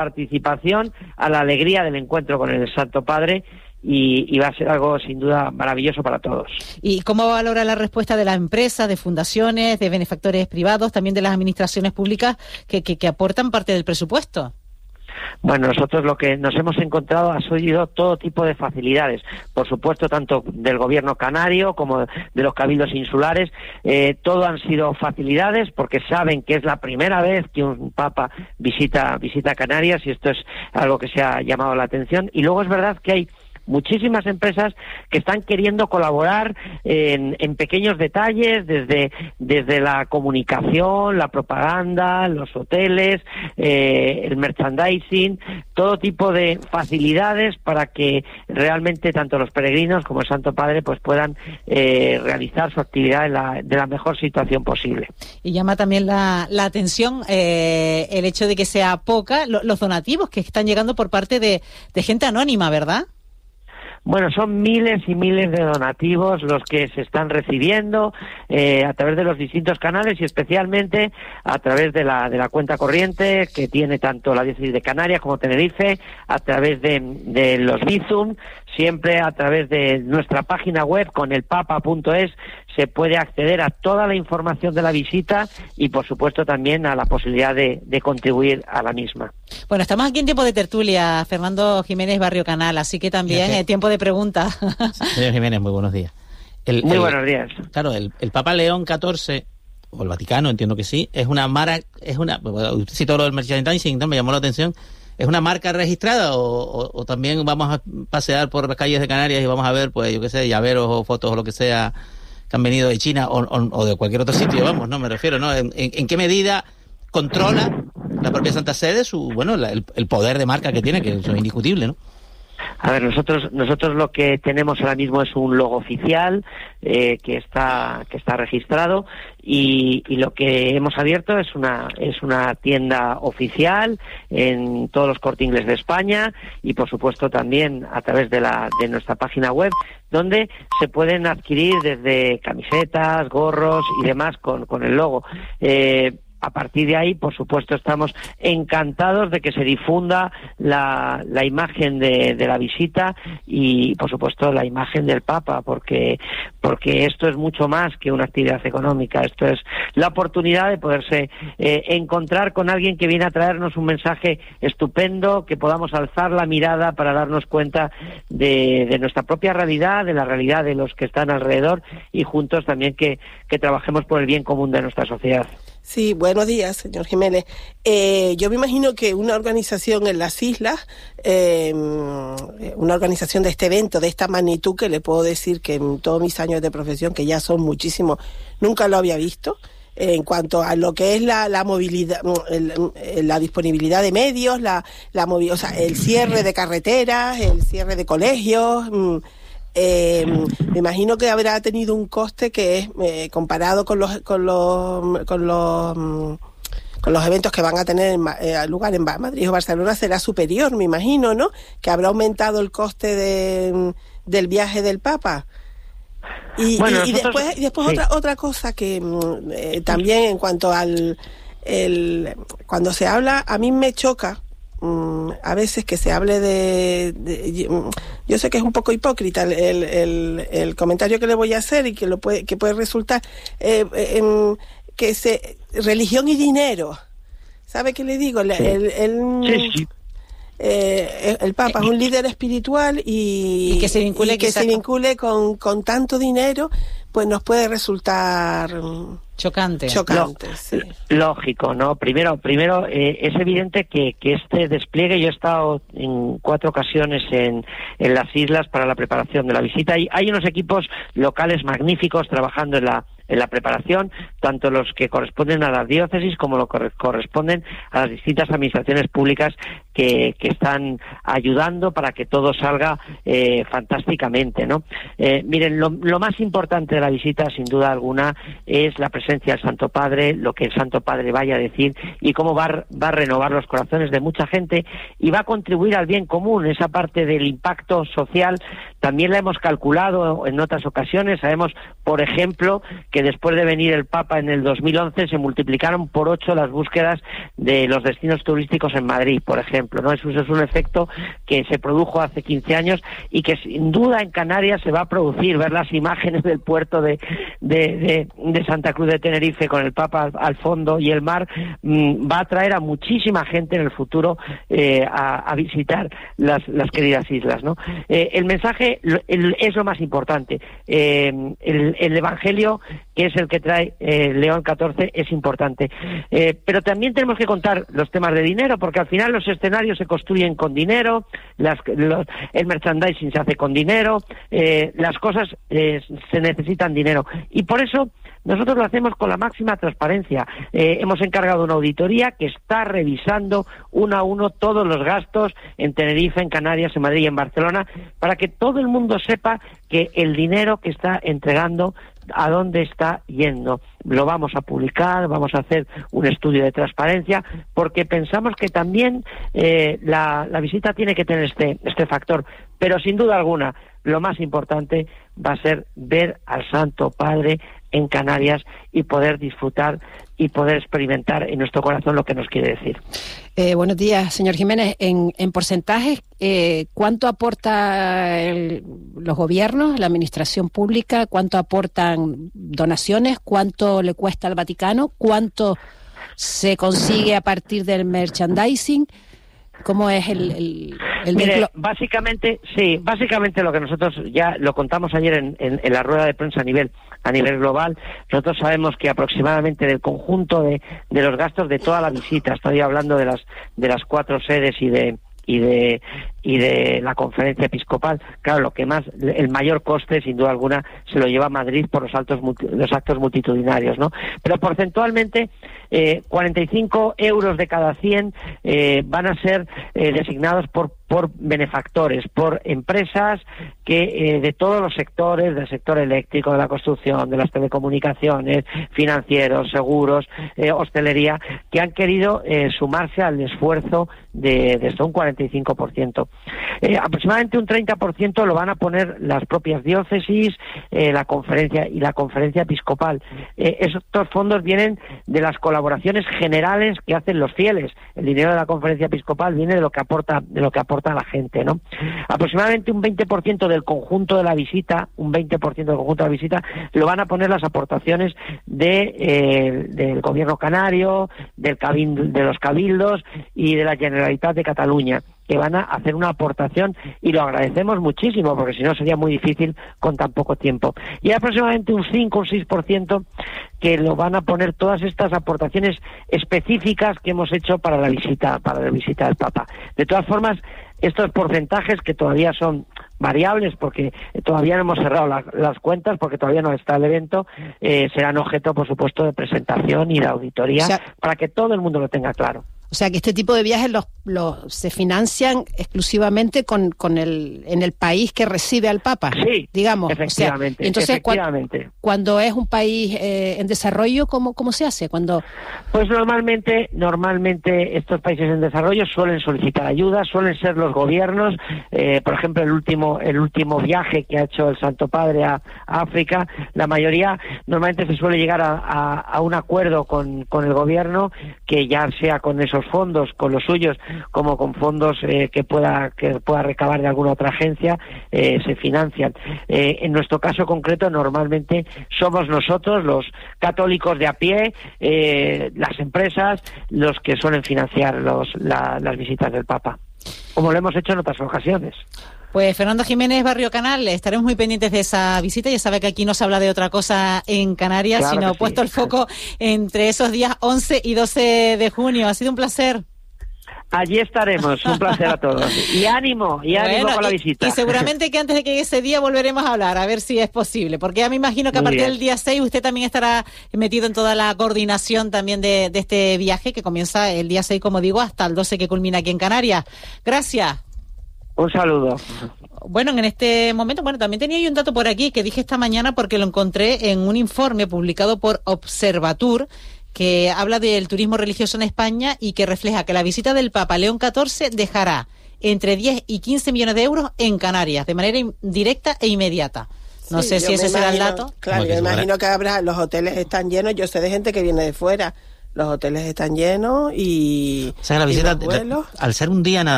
participación, a la alegría del encuentro con el Santo Padre, y va a ser algo sin duda maravilloso para todos. ¿Y cómo valora la respuesta de las empresas, de fundaciones, de benefactores privados, también de las administraciones públicas que aportan parte del presupuesto? Bueno, nosotros lo que nos hemos encontrado ha sido todo tipo de facilidades, por supuesto tanto del gobierno canario como de los cabildos insulares, todo han sido facilidades porque saben que es la primera vez que un papa visita Canarias y esto es algo que se ha llamado la atención. Y luego es verdad que hay muchísimas empresas que están queriendo colaborar en pequeños detalles, desde la comunicación, la propaganda, los hoteles, el merchandising, todo tipo de facilidades para que realmente tanto los peregrinos como el Santo Padre pues puedan realizar su actividad de la mejor situación posible. Y llama también la atención el hecho de que sea poca los donativos que están llegando por parte de gente anónima, ¿verdad? Bueno, son miles y miles de donativos los que se están recibiendo a través de los distintos canales y especialmente a través de la cuenta corriente que tiene tanto la Diócesis de Canarias como Tenerife, a través de los Bizum, siempre a través de nuestra página web con elpapa.es se puede acceder a toda la información de la visita y por supuesto también a la posibilidad de contribuir a la misma. Bueno, estamos aquí en tiempo de tertulia, Fernando Jiménez, Barrio Canal, así que también tiempo de preguntas. Señor Jiménez, muy buenos días. Muy buenos días. Claro, el Papa León XIV, o el Vaticano, entiendo que sí, cito lo del merchandising, me llamó la atención. ¿Es una marca registrada o también vamos a pasear por las calles de Canarias y vamos a ver, pues, yo qué sé, llaveros o fotos o lo que sea que han venido de China o de cualquier otro sitio, vamos, no me refiero, ¿no? ¿En qué medida controla la propia Santa Sede el poder de marca que tiene, que eso es indiscutible, ¿no? A ver, nosotros lo que tenemos ahora mismo es un logo oficial que está registrado y lo que hemos abierto es una tienda oficial en todos los Corte Inglés de España y por supuesto también a través de nuestra página web donde se pueden adquirir desde camisetas, gorros y demás con el logo. A partir de ahí, por supuesto, estamos encantados de que se difunda la imagen de la visita y, por supuesto, la imagen del Papa, porque esto es mucho más que una actividad económica. Esto es la oportunidad de poderse encontrar con alguien que viene a traernos un mensaje estupendo, que podamos alzar la mirada para darnos cuenta de nuestra propia realidad, de la realidad de los que están alrededor y juntos también que trabajemos por el bien común de nuestra sociedad. Sí, buenos días, señor Jiménez. Yo me imagino que una organización en las islas, una organización de este evento, de esta magnitud, que le puedo decir que en todos mis años de profesión, que ya son muchísimos, nunca lo había visto, en cuanto a lo que es la movilidad, la disponibilidad de medios, o sea, el cierre de carreteras, el cierre de colegios. Me imagino que habrá tenido un coste que es comparado con los eventos que van a tener lugar en Madrid o Barcelona será superior, me imagino, ¿no? Que habrá aumentado el coste del viaje del Papa. Y después sí. otra cosa que también en cuanto al cuando se habla, a mí me choca a veces que se hable yo sé que es un poco hipócrita el comentario que le voy a hacer y que puede resultar religión y dinero. ¿Sabe qué le digo? Sí. El Papa es un líder espiritual y que se vincule con tanto dinero, pues nos puede resultar chocante, sí. Lógico, ¿no? Primero es evidente que este despliegue, yo he estado en 4 ocasiones en las islas para la preparación de la visita y hay unos equipos locales magníficos trabajando en la preparación, tanto los que corresponden a las diócesis como los que corresponden a las distintas administraciones públicas que están ayudando para que todo salga fantásticamente, ¿no? Miren, lo más importante de la visita, sin duda alguna, es la presencia del Santo Padre, lo que el Santo Padre vaya a decir y cómo va a renovar los corazones de mucha gente y va a contribuir al bien común. Esa parte del impacto social también la hemos calculado en otras ocasiones. Sabemos, por ejemplo, que después de venir el Papa en el 2011 se multiplicaron por 8 las búsquedas de los destinos turísticos en Madrid, por ejemplo. ejemplo, ¿no? Eso es un efecto que se produjo hace 15 años y que sin duda en Canarias se va a producir. Ver las imágenes del puerto de Santa Cruz de Tenerife con el Papa al fondo y el mar va a atraer a muchísima gente en el futuro a visitar las queridas islas, ¿no? El mensaje es lo más importante. El Evangelio, que es el que trae León XIV, es importante. Pero también tenemos que contar los temas de dinero, porque al final los escenarios se construyen con dinero, el merchandising se hace con dinero, las cosas se necesitan dinero. Y por eso nosotros lo hacemos con la máxima transparencia. Hemos encargado una auditoría que está revisando uno a uno todos los gastos en Tenerife, en Canarias, en Madrid y en Barcelona, para que todo el mundo sepa que el dinero que está entregando, a dónde está yendo. Lo vamos a publicar, vamos a hacer un estudio de transparencia, porque pensamos que también la visita tiene que tener este factor. Pero sin duda alguna, lo más importante va a ser ver al Santo Padre en Canarias y poder disfrutar y poder experimentar en nuestro corazón lo que nos quiere decir. Buenos días, señor Jiménez. En porcentajes, ¿cuánto aporta los gobiernos, la administración pública? ¿Cuánto aportan donaciones? ¿Cuánto le cuesta al Vaticano? ¿Cuánto se consigue a partir del merchandising? ¿Cómo es el Mire, básicamente lo que nosotros ya lo contamos ayer en la rueda de prensa a nivel global. Nosotros sabemos que aproximadamente del conjunto de los gastos de toda la visita, estoy hablando de las 4 sedes y de la conferencia episcopal, claro, el mayor coste sin duda alguna se lo lleva Madrid por los actos multitudinarios, ¿no? Pero porcentualmente 45 euros de cada 100 van a ser designados por benefactores, por empresas que de todos los sectores, del sector eléctrico, de la construcción, de las telecomunicaciones, financieros, seguros, hostelería, que han querido sumarse al esfuerzo de esto, un 45%. Aproximadamente un 30% lo van a poner las propias diócesis, la conferencia episcopal. Estos fondos vienen de las colaboraciones generales que hacen los fieles. El dinero de la conferencia episcopal viene de lo que aporta a la gente, ¿no? Aproximadamente un 20% del conjunto de la visita, lo van a poner las aportaciones del gobierno canario, de los cabildos y de la Generalitat de Cataluña, que van a hacer una aportación, y lo agradecemos muchísimo, porque si no sería muy difícil con tan poco tiempo. Y hay aproximadamente un 5 o 6% que lo van a poner todas estas aportaciones específicas que hemos hecho para la visita del Papa. De todas formas, estos porcentajes, que todavía son variables porque todavía no hemos cerrado las cuentas, porque todavía no está el evento, serán objeto, por supuesto, de presentación y de auditoría, para que todo el mundo lo tenga claro. O sea, que este tipo de viajes se financian exclusivamente en el país que recibe al Papa. Sí, digamos. Efectivamente. O sea, entonces, cuando es un país en desarrollo, ¿cómo se hace? Pues normalmente estos países en desarrollo suelen solicitar ayuda, suelen ser los gobiernos. Por ejemplo, el último viaje que ha hecho el Santo Padre a África, la mayoría normalmente se suele llegar a un acuerdo con el gobierno, que ya sea con esos fondos, con los suyos, como con fondos que pueda recabar de alguna otra agencia, se financian. En nuestro caso concreto, normalmente somos nosotros, los católicos de a pie, las empresas, los que suelen financiar las visitas del Papa, como lo hemos hecho en otras ocasiones. Pues Fernando Jiménez, Barrio Canal, estaremos muy pendientes de esa visita. Ya sabe que aquí no se habla de otra cosa en Canarias, claro, sino puesto el foco entre esos días 11 y 12 de junio. Ha sido un placer. Allí estaremos, un placer a todos. Y ánimo con la visita. Y seguramente que antes de que llegue ese día volveremos a hablar, a ver si es posible. Porque ya me imagino que a partir del día 6 usted también estará metido en toda la coordinación también de este viaje, que comienza el día 6, como digo, hasta el 12, que culmina aquí en Canarias. Gracias. Un saludo. Bueno, en este momento, también tenía yo un dato por aquí que dije esta mañana porque lo encontré en un informe publicado por Observatur, que habla del turismo religioso en España y que refleja que la visita del Papa León XIV dejará entre 10 y 15 millones de euros en Canarias, de manera directa e inmediata. No sé si ese será el dato. Claro, yo imagino que los hoteles están llenos, yo sé de gente que viene de fuera. los hoteles están llenos y... O sea, la visita, y los vuelos. al ser un día nada